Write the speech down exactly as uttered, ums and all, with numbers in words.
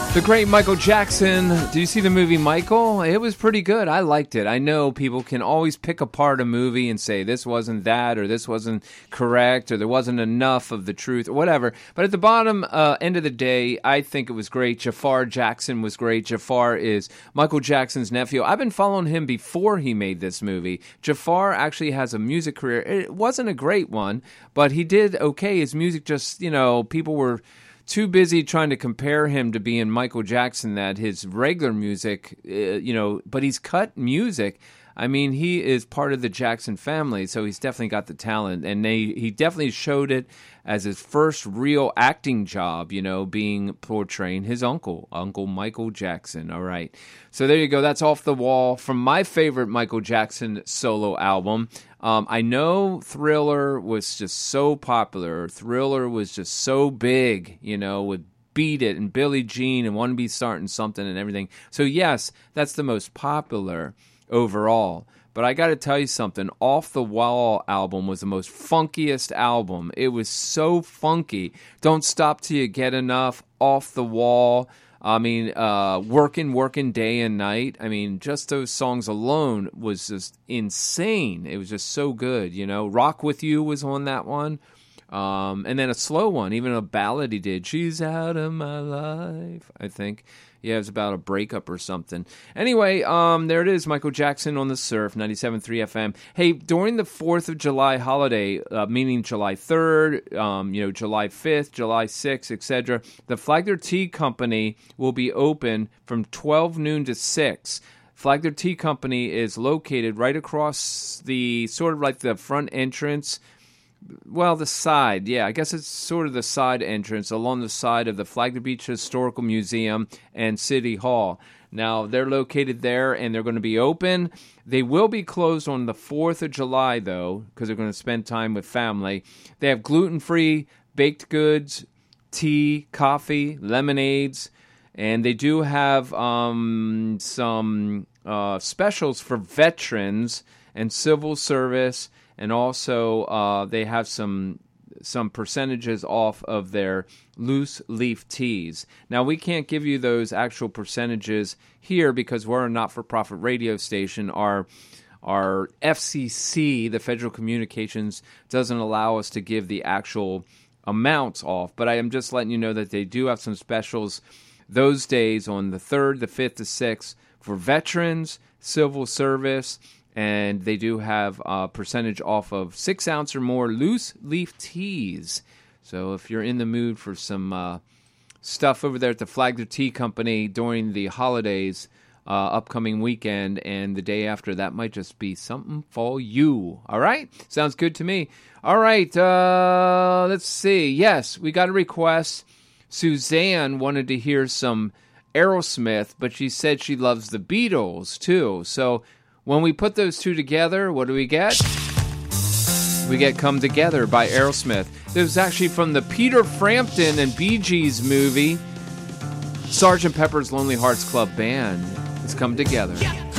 The great Michael Jackson. Do you see the movie Michael? It was pretty good. I liked it. I know people can always pick apart a movie and say this wasn't that, or this wasn't correct, or there wasn't enough of the truth, or whatever. But at the bottom uh, end of the day, I think it was great. Jafar Jackson was great. Jafar is Michael Jackson's nephew. I've been following him before he made this movie. Jafar actually has a music career. It wasn't a great one, but he did okay. His music just, you know, people were too busy trying to compare him to being Michael Jackson that his regular music, uh, you know, but he's cut music. I mean, he is part of the Jackson family, so he's definitely got the talent. And they, he definitely showed it as his first real acting job, you know, being portraying his uncle, Uncle Michael Jackson. All right. So there you go. That's Off the Wall from my favorite Michael Jackson solo album. Um, I know Thriller was just so popular. Thriller was just so big, you know, with Beat It and Billie Jean and Wanna Be Starting Something and everything. So yes, that's the most popular overall. But I got to tell you something. Off the Wall album was the most funkiest album. It was so funky. Don't Stop Till You Get Enough, Off the Wall. I mean, uh, Working, Working Day and Night. I mean, just those songs alone was just insane. It was just so good, you know. Rock With You was on that one. Um, and then a slow one, even a ballad he did. She's Out of My Life, I think. Yeah, it was about a breakup or something. Anyway, um, there it is, Michael Jackson on the Surf, ninety-seven point three F M. Hey, during the fourth of July holiday, uh, meaning July third, um, you know, July fifth, July sixth, et cetera, the Flagler Tea Company will be open from twelve noon to six. Flagler Tea Company is located right across the, sort of like the front entrance. Well, the side, yeah, I guess it's sort of the side entrance along the side of the Flagler Beach Historical Museum and City Hall. Now, they're located there, and they're going to be open. They will be closed on the fourth of July, though, because they're going to spend time with family. They have gluten-free baked goods, tea, coffee, lemonades, and they do have um, some uh, specials for veterans and civil service. And also, uh, they have some some percentages off of their loose leaf teas. Now, we can't give you those actual percentages here because we're a not-for-profit radio station. Our our F C C, the Federal Communications, doesn't allow us to give the actual amounts off. But I am just letting you know that they do have some specials those days on the third, the fifth, the sixth for veterans, civil service. And they do have a percentage off of six ounce or more loose leaf teas. So if you're in the mood for some uh, stuff over there at the Flagler Tea Company during the holidays, uh, upcoming weekend, and the day after, that might just be something for you. All right? Sounds good to me. All right. Uh, let's see. Yes, we got a request. Suzanne wanted to hear some Aerosmith, but she said she loves the Beatles, too. So when we put those two together, what do we get? We get Come Together by Aerosmith. This was actually from the Peter Frampton and Bee Gees movie, Sergeant Pepper's Lonely Hearts Club Band. It's Come Together. Yeah.